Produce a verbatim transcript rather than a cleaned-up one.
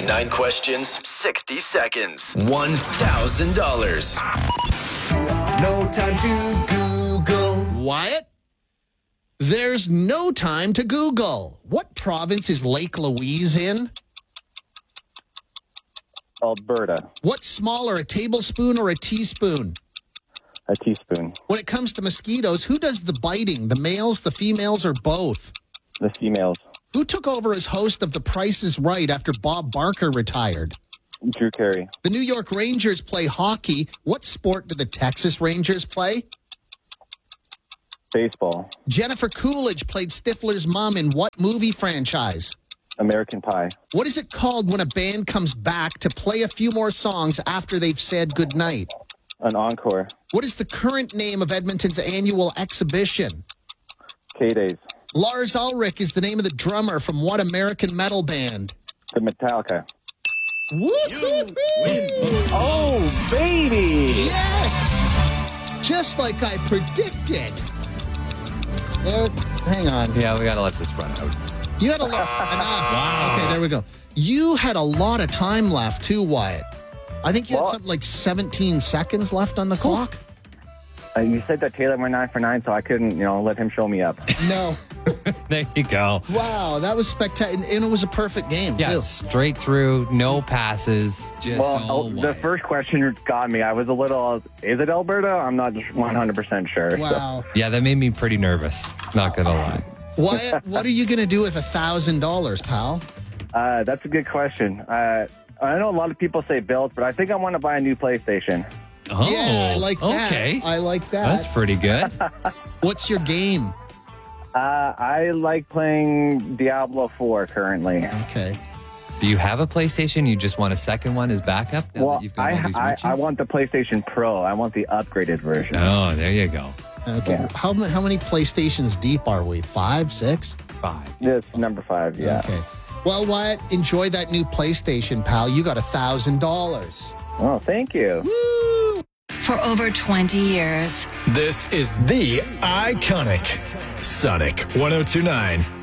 Nine questions, sixty seconds, one thousand dollars. No time to Google. Wyatt? There's no time to Google. What province is Lake Louise in? Alberta. What's smaller, a tablespoon or a teaspoon? A teaspoon. When it comes to mosquitoes, who does the biting? The males, the females, or both? The females. Who took over as host of The Price is Right after Bob Barker retired? Drew Carey. The New York Rangers play hockey. What sport do the Texas Rangers play? Baseball. Jennifer Coolidge played Stifler's mom in what movie franchise? American Pie. What is it called when a band comes back to play a few more songs after they've said goodnight? An encore. What is the current name of Edmonton's annual exhibition? K-Days. Lars Ulrich is the name of the drummer from what American metal band? The Metallica. Woo-hoo-hoo! Oh, baby! Yes! Just like I predicted. There, hang on. Yeah, we got to let this run out. You had a lot. Enough. Okay, there we go. You had a lot of time left, too, Wyatt. I think you had Well- something like seventeen seconds left on the clock. Uh, you said that Taylor went nine for nine, so I couldn't, you know, let him show me up. No. There you go. Wow, that was spectacular. And it was a perfect game, Yeah, too. straight through, no passes, just Well, all oh, the wide. first question got me. I was a little, is it Alberta? I'm not just one hundred percent sure. so. Wow. Yeah, that made me pretty nervous. Not going to lie. Wyatt, what are you going to do with a thousand dollars, pal? Uh, that's a good question. Uh, I know a lot of people say build, but I think I want to buy a new PlayStation. Oh, Yeah, I like that. Okay. I like that. That's pretty good. What's your game? Uh, I like playing Diablo four currently. Okay. Do you have a PlayStation? You just want a second one as backup? Now Well, that you've got I, all these I, riches? I want the PlayStation Pro. I want the upgraded version. Oh, there you go. Okay. Yeah. How, ma- how many PlayStations deep are we? Five, six? Five. This number five, yeah. Okay. Well, Wyatt, enjoy that new PlayStation, pal. You got a thousand dollars. Oh, thank you. For over twenty years. This is the iconic Sonic one oh two nine.